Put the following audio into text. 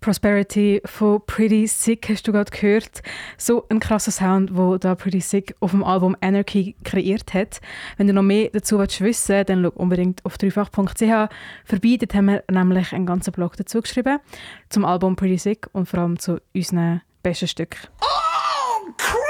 Prosperity von Pretty Sick hast du gerade gehört. So ein krasser Sound, wo da Pretty Sick auf dem Album Anarchy kreiert hat. Wenn du noch mehr dazu wissen willst, dann schau unbedingt auf dreifach.ch vorbei. Dort haben wir nämlich einen ganzen Blog dazu geschrieben zum Album Pretty Sick und vor allem zu unseren besten Stücken. Oh,